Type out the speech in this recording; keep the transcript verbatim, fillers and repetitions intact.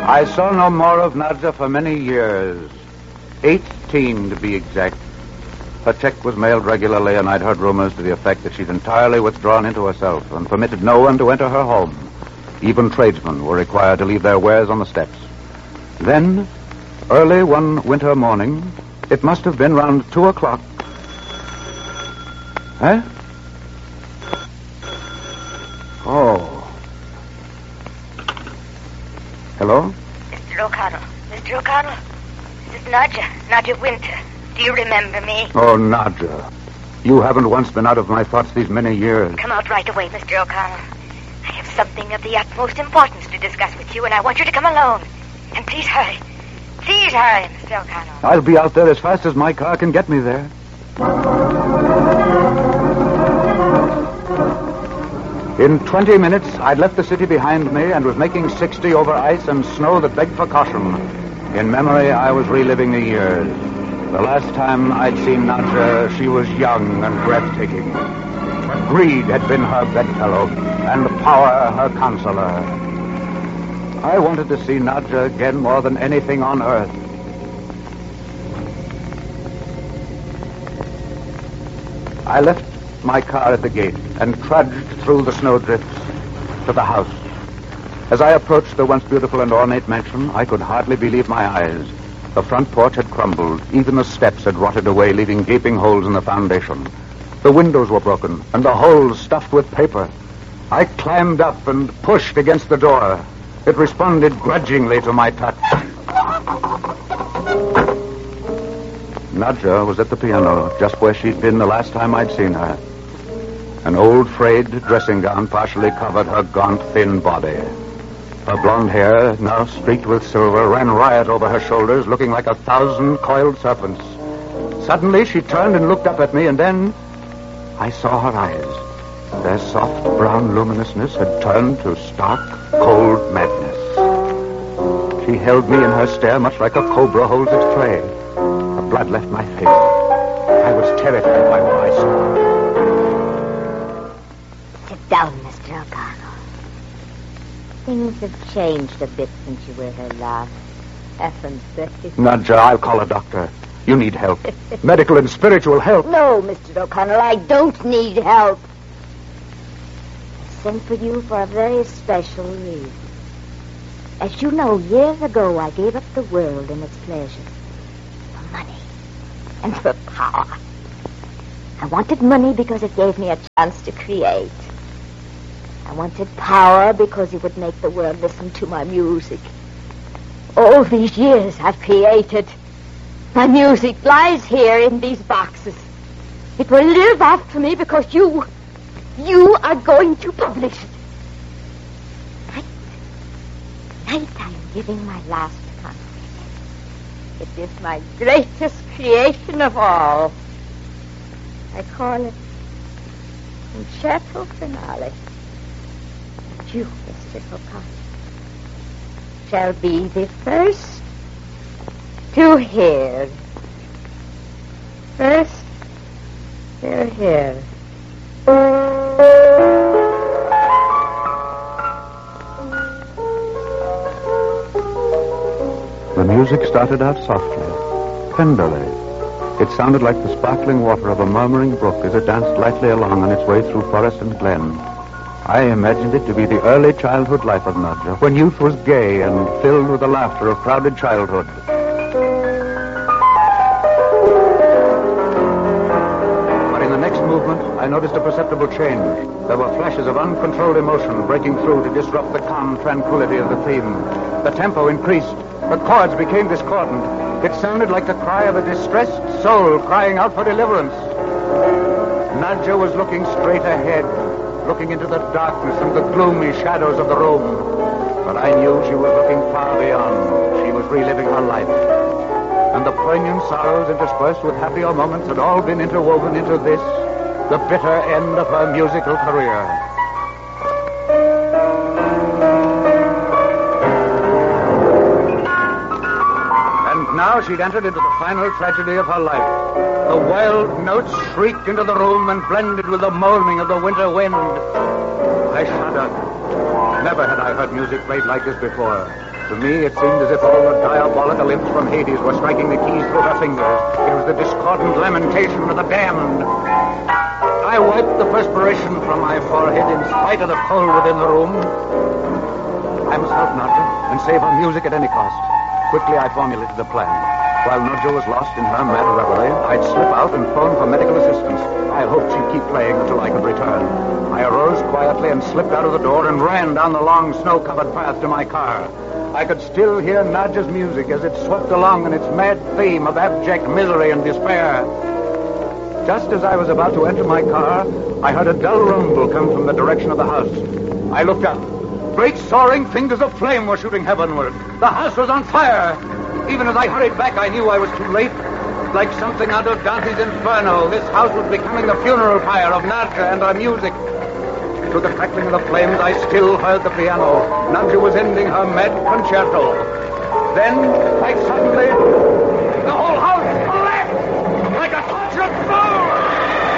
I saw no more of Nadja for many years. Eighteen, to be exact. Her check was mailed regularly, and I'd heard rumors to the effect that she'd entirely withdrawn into herself and permitted no one to enter her home. Even tradesmen were required to leave their wares on the steps. Then, early one winter morning, it must have been round two o'clock. Huh? Oh. Hello? Mister O'Connell. Mister O'Connell. This is Nadja. Nadja Winter. Do you remember me? Oh, Nadja. You haven't once been out of my thoughts these many years. Come out right away, Mister O'Connell. I have something of the utmost importance to discuss with you, and I want you to come alone. And please hurry. Please hurry, Mister O'Connell. I'll be out there as fast as my car can get me there. In twenty minutes, I'd left the city behind me and was making sixty over ice and snow that begged for caution. In memory, I was reliving the years. The last time I'd seen Nadja, she was young and breathtaking. Greed had been her bedfellow, and power her counselor. I wanted to see Nadja again more than anything on earth. I left my car at the gate and trudged through the snowdrifts to the house. As I approached the once beautiful and ornate mansion, I could hardly believe my eyes. The front porch had crumbled. Even the steps had rotted away, leaving gaping holes in the foundation. The windows were broken, and the holes stuffed with paper. I climbed up and pushed against the door. It responded grudgingly to my touch. Nadja was at the piano, just where she'd been the last time I'd seen her. An old frayed dressing gown partially covered her gaunt, thin body. Her blonde hair, now streaked with silver, ran riot over her shoulders, looking like a thousand coiled serpents. Suddenly, she turned and looked up at me, and then I saw her eyes. Their soft brown luminousness had turned to stark, cold madness. She held me in her stare much like a cobra holds its prey. The blood left my face. I was terrified by what I saw. Sit down, Mister O'Connell. Things have changed a bit since you were here last. Haven't they? Nadja, I'll call a doctor. You need help. Medical and spiritual help. No, Mister O'Connell, I don't need help. I sent for you for a very special reason. As you know, years ago, I gave up the world and its pleasures for money and for power. I wanted money because it gave me a chance to create. I wanted power because it would make the world listen to my music. All these years I've created. My music lies here in these boxes. It will live after me because you, you are going to publish it. Tonight, tonight I am giving my last concert. It is my greatest creation of all. I call it Concerto Finale. And you, Mister O'Connell, shall be the first to hear. First to hear. The music started out softly, tenderly. It sounded like the sparkling water of a murmuring brook as it danced lightly along on its way through forest and glen. I imagined it to be the early childhood life of Nadja, when youth was gay and filled with the laughter of crowded childhood. But in the next movement, I noticed a perceptible change. There were flashes of uncontrolled emotion breaking through to disrupt the calm tranquility of the theme. The tempo increased. The chords became discordant. It sounded like the cry of a distressed soul crying out for deliverance. Nadja was looking straight ahead, looking into the darkness and the gloomy shadows of the room. But I knew she was looking far beyond. She was reliving her life. And the poignant sorrows interspersed with happier moments had all been interwoven into this, the bitter end of her musical career. Now she'd entered into the final tragedy of her life. The wild notes shrieked into the room and blended with the moaning of the winter wind. I shuddered. Never had I heard music played like this before. To me, it seemed as if all the diabolical imps from Hades were striking the keys through her fingers. It was the discordant lamentation of the damned. I wiped the perspiration from my forehead in spite of the cold within the room. I must help Nadja and save her music at any cost. Quickly, I formulated a plan. While Nadja was lost in her mad reverie, I'd slip out and phone for medical assistance. I hoped she'd keep playing until I could return. I arose quietly and slipped out of the door and ran down the long snow-covered path to my car. I could still hear Nadja's music as it swept along in its mad theme of abject misery and despair. Just as I was about to enter my car, I heard a dull rumble come from the direction of the house. I looked up. Great soaring fingers of flame were shooting heavenward. The house was on fire. Even as I hurried back, I knew I was too late. Like something out of Dante's Inferno, this house was becoming the funeral pyre of Nadja and her music. Through the crackling of the flames, I still heard the piano. Nadja was ending her mad concerto. Then, quite suddenly,